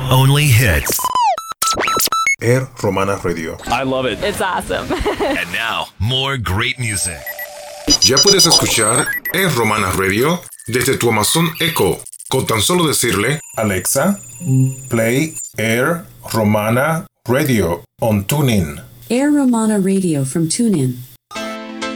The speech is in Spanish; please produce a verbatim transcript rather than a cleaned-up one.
Only hits. Air Romana Radio. I love it. It's awesome. And now, more great music. Ya puedes escuchar Air Romana Radio desde tu Amazon Echo con tan solo decirle: Alexa, play Air Romana Radio on TuneIn. Air Romana Radio from TuneIn.